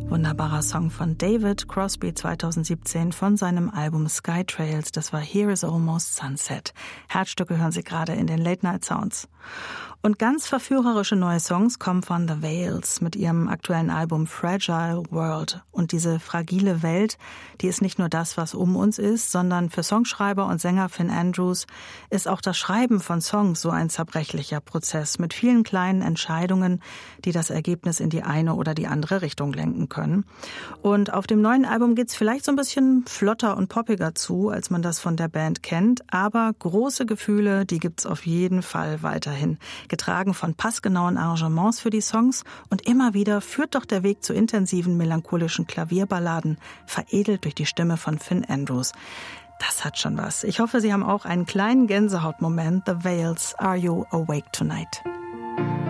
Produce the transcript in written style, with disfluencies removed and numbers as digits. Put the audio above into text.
Wunderbarer Song von David Crosby 2017 von seinem Album Sky Trails. Das war Here is Almost Sunset. Herzstücke hören Sie gerade in den Late Night Sounds. Und ganz verführerische neue Songs kommen von The Veils mit ihrem aktuellen Album Fragile World. Und diese fragile Welt, die ist nicht nur das, was um uns ist, sondern für Songschreiber und Sänger Finn Andrews ist auch das Schreiben von Songs so ein zerbrechlicher Prozess mit vielen kleinen Entscheidungen, die das Ergebnis in die eine oder die andere Richtung lenken können. Und auf dem neuen Album geht's vielleicht so ein bisschen flotter und poppiger zu, als man das von der Band kennt. Aber große Gefühle, die gibt's auf jeden Fall weiterhin. Getragen von passgenauen Arrangements für die Songs und immer wieder führt doch der Weg zu intensiven, melancholischen Klavierballaden, veredelt durch die Stimme von Finn Andrews. Das hat schon was. Ich hoffe, Sie haben auch einen kleinen Gänsehautmoment. The Veils, Are You Awake Tonight?